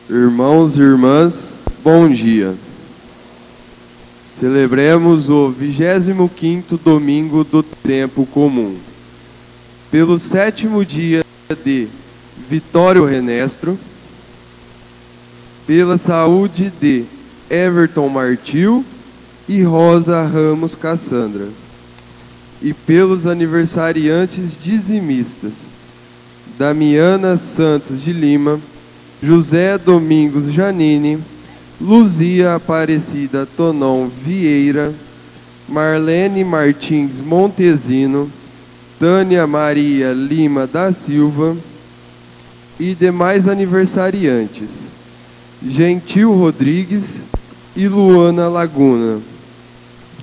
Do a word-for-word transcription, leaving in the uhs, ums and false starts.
Irmãos e irmãs, bom dia. Celebremos o vigésimo quinto domingo do tempo comum. Pelo sétimo dia de Vitório Renestro, pela saúde de Everton Martil e Rosa Ramos Cassandra, e pelos aniversariantes dizimistas: Damiana Santos de Lima, José Domingos Janine, Luzia Aparecida Tonon Vieira, Marlene Martins Montesino, Tânia Maria Lima da Silva e demais aniversariantes: Gentil Rodrigues e Luana Laguna.